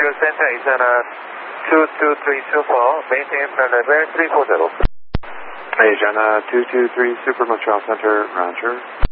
Center is on 223 Super, maintain flight level 340. Asiana 223 Super Montreal Center, Roger.